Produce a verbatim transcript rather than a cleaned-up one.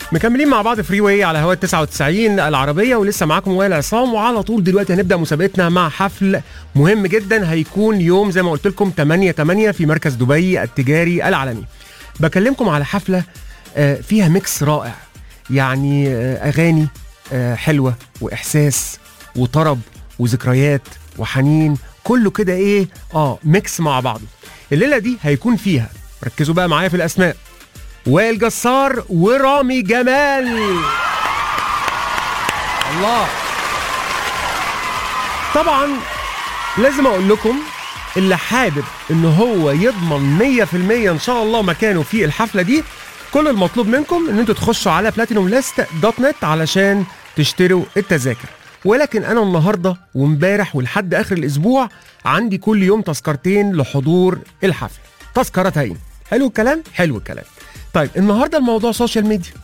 مكملين مع بعض فري واي على هواء تسعة وتسعين العربيه، ولسه معاكم وائل عصام. وعلى طول دلوقتي هنبدا مسابقتنا مع حفل مهم جدا، هيكون يوم زي ما قلت لكم ثمانية ثمانية في مركز دبي التجاري العالمي. بكلمكم على حفله فيها ميكس رائع، يعني اغاني حلوه واحساس وطرب وذكريات وحنين، كله كده ايه اه ميكس مع بعضه. الليله دي هيكون فيها، ركزوا بقى معايا في الاسماء، وائل جسار ورامي جمال. الله. طبعا لازم اقول لكم اللي حابب ان هو يضمن مية في المية ان شاء الله مكانه في الحفله دي، كل المطلوب منكم ان انتوا تخشوا على بلاتينوم ليست دوت نت علشان تشتروا التذاكر. ولكن انا النهارده وامبارح ولحد اخر الاسبوع عندي كل يوم تذكرتين لحضور الحفله، تذكرتين. حلو الكلام، حلو الكلام. طيب النهارده الموضوع سوشيال ميديا،